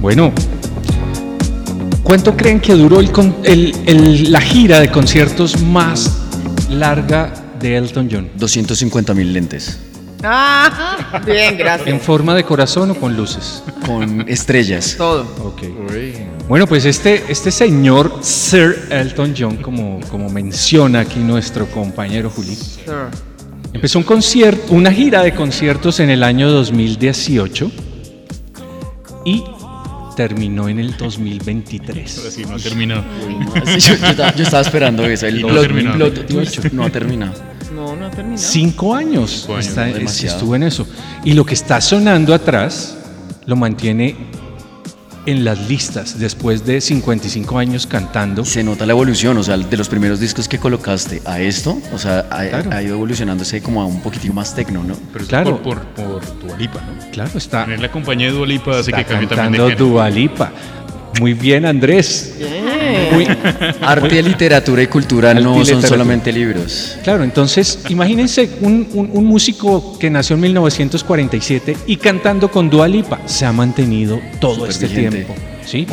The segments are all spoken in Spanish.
Bueno, ¿cuánto creen que duró la gira de conciertos más larga de Elton John? 250.000 lentes. Ah, bien, gracias. ¿En forma de corazón o con luces? Con estrellas. Todo. Ok. Bueno, pues este señor Sir Elton John, como menciona aquí nuestro compañero Juli, Sure. empezó una gira de conciertos en el año 2018 y terminó en el 2023. Pero sí, no terminó. Sí, yo estaba esperando eso. El Y no plot terminó. twist no ha terminado. No ha terminado. 5 años, 5 años, demasiado. estuvo en eso. Y lo que está sonando atrás lo mantiene en las listas después de 55 años cantando. Se nota la evolución, o sea, de los primeros discos que colocaste a esto, o sea, Claro. ha ido evolucionándose como a un poquitico más tecno, ¿no? Pero es Claro. por Dua Lipa, ¿no? Claro, está Tener la compañía de Dua Lipa hace que está cambie también cantando de género. Dua Lipa. Muy bien, Andrés. Bien. Muy- Arte, literatura y cultura Arte y no son literatura. solamente libros. Claro, entonces imagínense un músico que nació en 1947 y cantando con Dua Lipa se ha mantenido todo Súper este vigente. tiempo, ¿sí?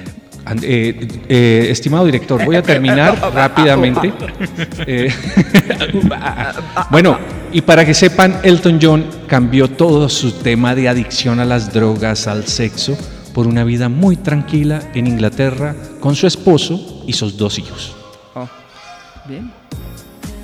Estimado director, voy a terminar rápidamente. Bueno, y para que sepan, Elton John cambió todo su tema de adicción a las drogas, al sexo, por una vida muy tranquila en Inglaterra con su esposo y sus 2 hijos. Oh, bien.